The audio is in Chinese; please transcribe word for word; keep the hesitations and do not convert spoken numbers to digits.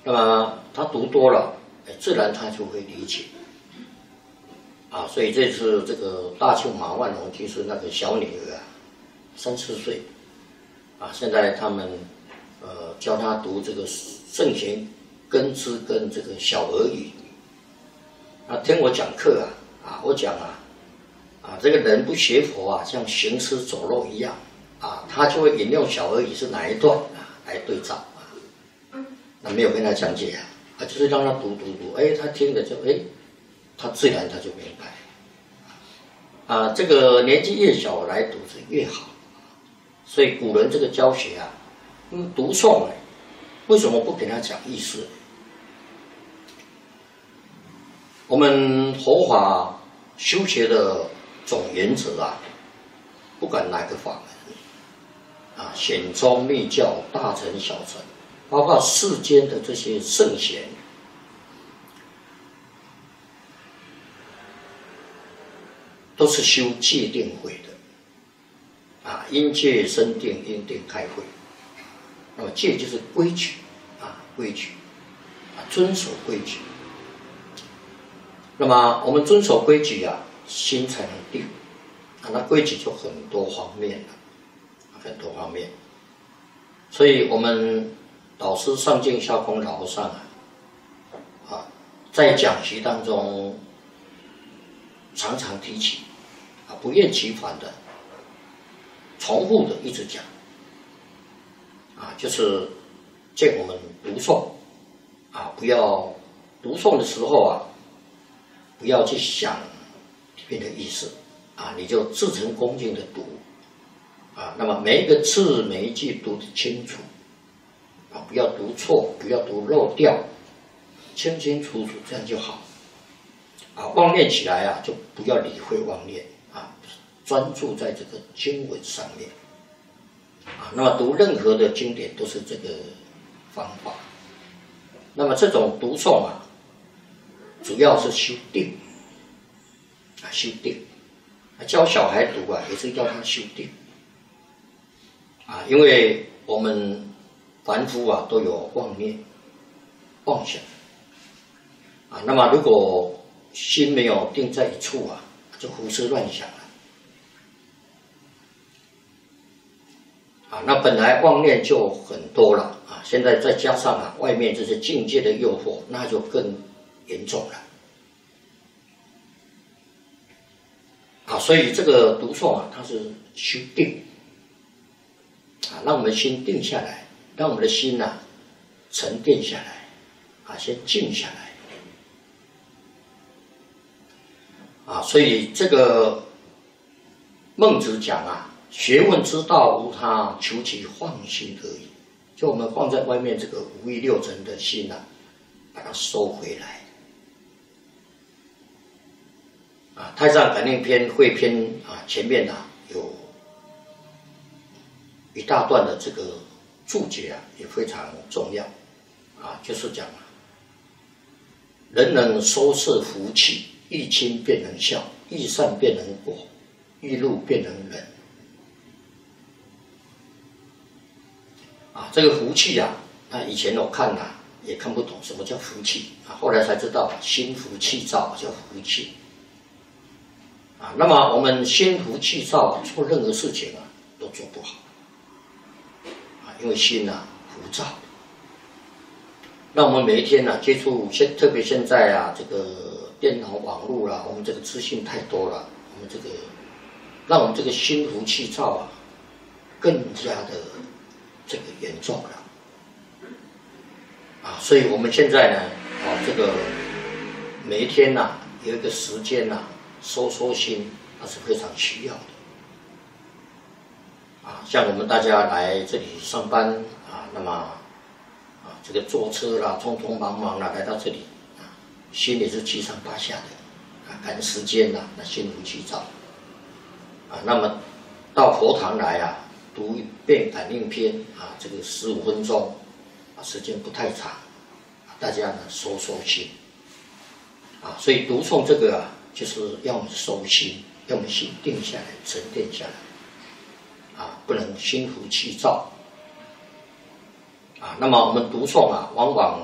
那么他读多了，自然他就会理解。啊，所以这次这个大庆马万龙就是那个小女儿啊，三四岁，啊，现在他们呃教他读这个圣贤根之跟这个小儿语。啊，听我讲课啊，啊，我讲啊，啊，这个人不学佛啊，像行尸走肉一样啊，他就会引用小儿语是哪一段啊来对照啊，那没有跟他讲解啊，啊，就是让他读读读，哎，他听了就哎。他自然他就明白，啊，这个年纪越小来读是越好，所以古人这个教学啊，嗯，读诵呢，为什么不给他讲意思？我们佛法修学的总原则啊，不管哪个法门，啊，显宗密教、大乘小乘，包括世间的这些圣贤。都是修戒定慧的，啊，因戒生定，因定开慧。那么戒就是规矩，啊，规矩，啊，遵守规矩。那么我们遵守规矩啊，心才能定，啊，那规矩就很多方面了，很多方面。所以我们导师上净下空老和尚啊，啊，在讲习当中常常提起。啊，不厌其烦的、重复的一直讲，啊，就是见我们读诵，啊，不要读诵的时候啊，不要去想里面的意思，啊，你就至诚恭敬的读，啊，那么每一个字每一句读得清楚，啊，不要读错，不要读漏掉，清清楚楚，这样就好。啊，妄念起来啊，就不要理会妄念。啊，专注在这个经文上面，啊，那么读任何的经典都是这个方法。那么这种读诵啊，主要是修定，啊，修定。啊，教小孩读啊，也是要他修定，啊，因为我们凡夫啊都有妄念、妄想，啊，那么如果心没有定在一处啊。就胡思乱想了，啊，那本来妄念就很多了啊，现在再加上啊外面这些境界的诱惑，那就更严重了，啊，所以这个读诵啊，它是修定，啊，让我们心定下来，让我们的心呐、啊、沉淀下来，啊，先静下来。啊，所以这个孟子讲啊，学问之道无他，求其放心而已。就我们放在外面这个五欲六尘的心啊，把它收回来。啊，《太上感应篇》汇篇啊，前面啊有一大段的这个注解啊，也非常重要。啊，就是讲啊，人能收摄福气。欲亲便能孝，欲善便能果，欲怒便能忍。啊，这个福气啊，那以前我看啊也看不懂什么叫福气啊，后来才知道心浮气躁叫福气。啊，那么我们心浮气躁啊，做任何事情啊都做不好。啊，因为心啊浮躁。那我们每一天呢、啊、接触现，特别现在啊这个。电脑、网络啦，我们这个资讯太多了，我们这个让我们这个心浮气躁啊，更加的这个严重了啊！所以我们现在呢，啊，这个每一天呐、啊，有一个时间呐、啊，收收心，那是非常需要的啊。像我们大家来这里上班啊，那么啊，这个坐车啦，匆匆忙忙啦，来到这里。心里是七上八下的，啊，赶时间呐、啊，那心浮气躁，啊，那么到佛堂来啊，读一遍感应篇啊，这个十五分钟，啊，时间不太长，啊，大家呢收收心，啊，所以读诵这个啊，就是要我们收心，要我们心定下来，沉淀下来，啊，不能心浮气躁，啊，那么我们读诵啊，往往